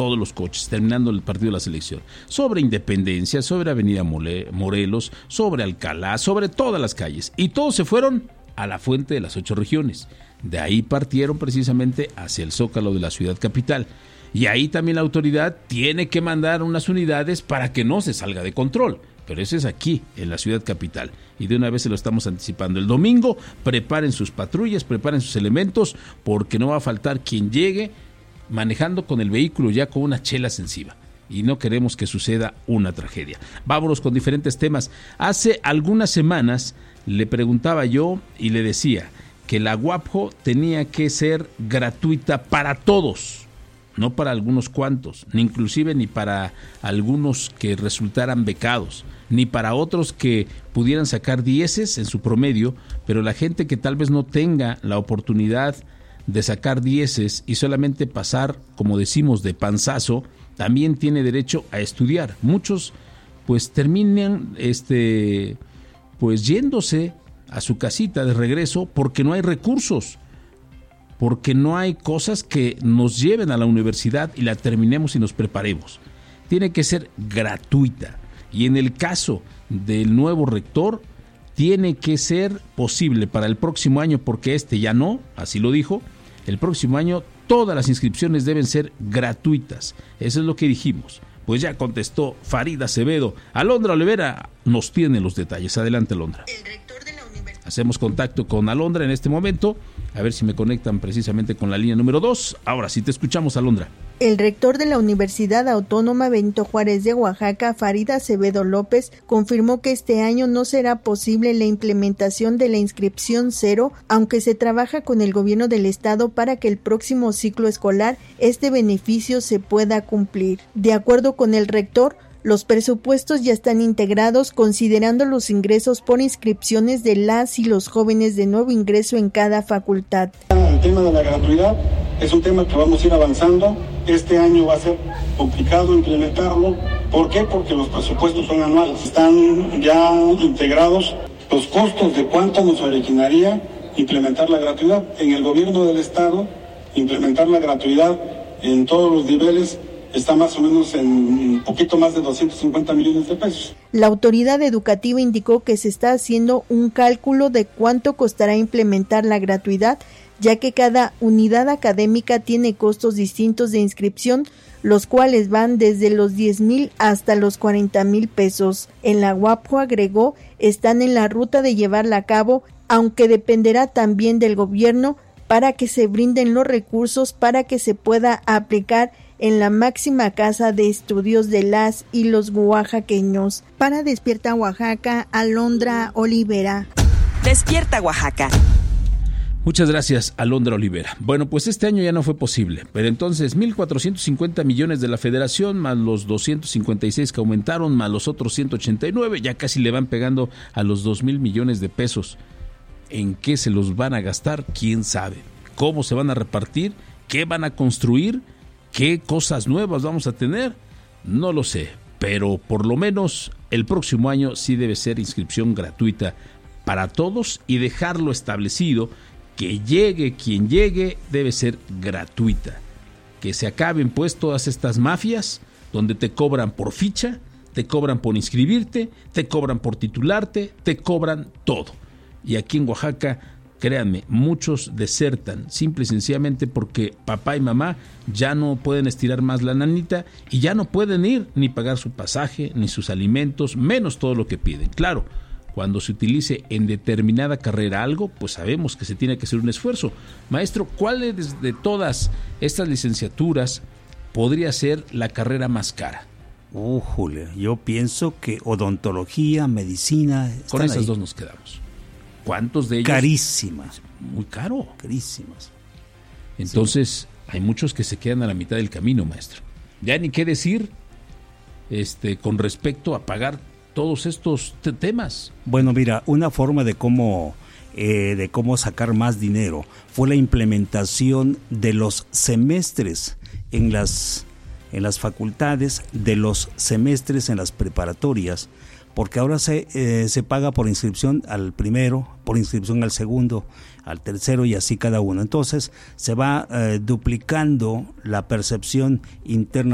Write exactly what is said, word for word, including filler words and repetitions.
todos los coches, terminando el partido de la selección, sobre Independencia, sobre Avenida Mole, Morelos, sobre Alcalá, sobre todas las calles, y todos se fueron a la fuente de las ocho regiones. De ahí partieron precisamente hacia el Zócalo de la ciudad capital, y ahí también la autoridad tiene que mandar unas unidades para que no se salga de control. Pero eso es aquí, en la ciudad capital, y de una vez se lo estamos anticipando. El domingo preparen sus patrullas, preparen sus elementos, porque no va a faltar quien llegue manejando con el vehículo ya con unas chelas encima, y no queremos que suceda una tragedia. Vámonos con diferentes temas. Hace algunas semanas le preguntaba yo y le decía que la Guapjo tenía que ser gratuita para todos, no para algunos cuantos, ni inclusive ni para algunos que resultaran becados, ni para otros que pudieran sacar dieces en su promedio, pero la gente que tal vez no tenga la oportunidad de sacar dieces y solamente pasar, como decimos, de panzazo, también tiene derecho a estudiar. Muchos pues terminan este pues yéndose a su casita de regreso porque no hay recursos, porque no hay cosas que nos lleven a la universidad y la terminemos y nos preparemos. Tiene que ser gratuita, y en el caso del nuevo rector tiene que ser posible para el próximo año, porque este ya no, así lo dijo. El próximo año todas las inscripciones deben ser gratuitas. Eso es lo que dijimos. Pues ya contestó Farida Acevedo. Alondra Olivera nos tiene los detalles. Adelante, Alondra. El rector de la universidad. Hacemos contacto con Alondra en este momento, a ver si me conectan precisamente con la línea número dos. Ahora sí te escuchamos, Alondra. El rector de la Universidad Autónoma Benito Juárez de Oaxaca, Farida Acevedo López, confirmó que este año no será posible la implementación de la inscripción cero, aunque se trabaja con el gobierno del estado para que el próximo ciclo escolar este beneficio se pueda cumplir. De acuerdo con el rector, los presupuestos ya están integrados considerando los ingresos por inscripciones de las y los jóvenes de nuevo ingreso en cada facultad. El tema de la gratuidad es un tema que vamos a ir avanzando. Este año va a ser complicado implementarlo. ¿Por qué? Porque los presupuestos son anuales. Están ya integrados los costos de cuánto nos originaría implementar la gratuidad. En el gobierno del estado, implementar la gratuidad en todos los niveles está más o menos en un poquito más de doscientos cincuenta millones de pesos. La autoridad educativa indicó que se está haciendo un cálculo de cuánto costará implementar la gratuidad, ya que cada unidad académica tiene costos distintos de inscripción, los cuales van desde los diez mil hasta los cuarenta mil pesos. En la Guapjo, agregó, están en la ruta de llevarla a cabo, aunque dependerá también del gobierno para que se brinden los recursos para que se pueda aplicar en la máxima casa de estudios de las y los oaxaqueños. Para Despierta Oaxaca, Alondra Olivera. Despierta Oaxaca. Muchas gracias, Alondra Olivera. Bueno, pues este año ya no fue posible, pero entonces mil cuatrocientos cincuenta millones de la federación, más los doscientos cincuenta y seis que aumentaron, más los otros ciento ochenta y nueve, ya casi le van pegando a los dos mil millones de pesos. ¿En qué se los van a gastar? ¿Quién sabe? ¿Cómo se van a repartir? ¿Qué van a construir? ¿Qué cosas nuevas vamos a tener? No lo sé, pero por lo menos el próximo año sí debe ser inscripción gratuita para todos y dejarlo establecido que llegue quien llegue debe ser gratuita. Que se acaben pues todas estas mafias donde te cobran por ficha, te cobran por inscribirte, te cobran por titularte, te cobran todo. Y aquí en Oaxaca, créanme, muchos desertan, simple y sencillamente porque papá y mamá ya no pueden estirar más la nanita y ya no pueden ir ni pagar su pasaje, ni sus alimentos, menos todo lo que piden. Claro, cuando se utilice en determinada carrera algo, pues sabemos que se tiene que hacer un esfuerzo. Maestro, ¿cuál de todas estas licenciaturas podría ser la carrera más cara? Uh, Julio, yo pienso que odontología, medicina... Con esas ahí. dos nos quedamos. ¿Cuántos de ellos? Carísimas. Muy caro. Carísimas. Entonces, sí. Hay muchos que se quedan a la mitad del camino, maestro. Ya ni qué decir este, con respecto a pagar todos estos te- temas. Bueno, mira, una forma de cómo, eh, de cómo sacar más dinero fue la implementación de los semestres en las, en las facultades, de los semestres en las preparatorias, porque ahora se, eh, se paga por inscripción al primero, por inscripción al segundo, al tercero y así cada uno. Entonces se va eh, duplicando la percepción interna